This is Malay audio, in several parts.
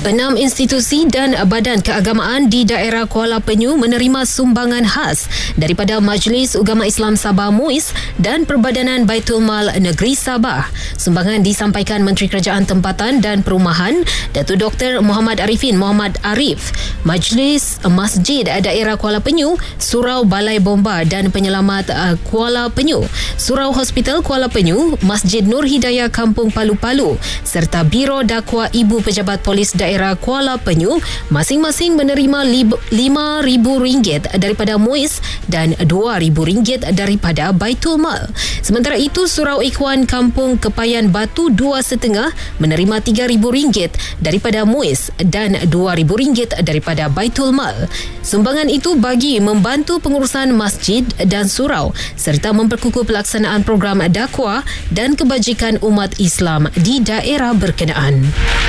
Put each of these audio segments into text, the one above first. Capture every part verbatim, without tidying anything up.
Enam institusi dan badan keagamaan di daerah Kuala Penyu menerima sumbangan khas daripada Majlis Ugama Islam Sabah MUIS dan Perbadanan Baitul Mal Negeri Sabah. Sumbangan disampaikan Menteri Kerajaan Tempatan dan Perumahan Datuk Doktor Muhammad Arifin Muhammad Arif. Majlis Masjid Daerah Kuala Penyu, Surau Balai Bomba dan Penyelamat Kuala Penyu, Surau Hospital Kuala Penyu, Masjid Nur Hidayah Kampung Palu-Palu serta Biro Dakwa Ibu Pejabat Polis Daerah Kuala Penyu masing-masing menerima lima ribu ringgit daripada MUIS dan dua ribu ringgit daripada Baitul Mal. Sementara itu, Surau Ikhwan Kampung Kepayan Batu dua setengah menerima tiga ribu ringgit daripada MUIS dan dua ribu ringgit daripada Baitul Mal. Sumbangan itu bagi membantu pengurusan masjid dan surau serta memperkukuh pelaksanaan program dakwah dan kebajikan umat Islam di daerah berkenaan.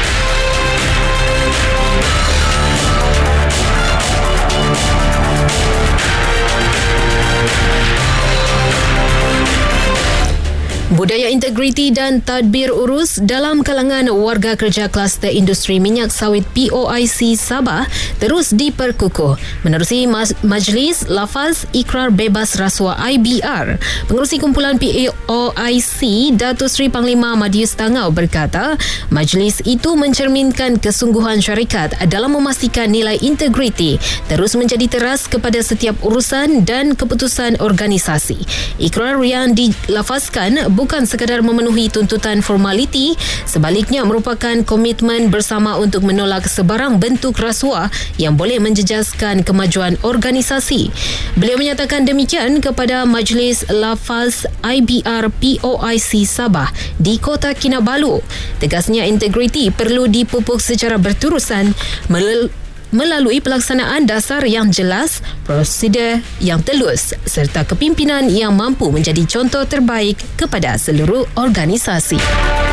Budaya integriti dan tadbir urus dalam kalangan warga kerja kluster industri minyak sawit P O I C Sabah terus diperkukuh. Menerusi Majlis Lafaz Ikrar Bebas Rasuah I B R, Pengerusi Kumpulan P O I C Datuk Seri Panglima Madius Tangau berkata, majlis itu mencerminkan kesungguhan syarikat dalam memastikan nilai integriti terus menjadi teras kepada setiap urusan dan keputusan organisasi. Ikrar yang dilafazkan bukan sekadar memenuhi tuntutan formaliti, sebaliknya merupakan komitmen bersama untuk menolak sebarang bentuk rasuah yang boleh menjejaskan kemajuan organisasi. Beliau menyatakan demikian kepada Majlis Lafaz I B R P O I C Sabah di Kota Kinabalu. Tegasnya, integriti perlu dipupuk secara berterusan melalui melalui pelaksanaan dasar yang jelas, prosedur yang telus serta kepimpinan yang mampu menjadi contoh terbaik kepada seluruh organisasi.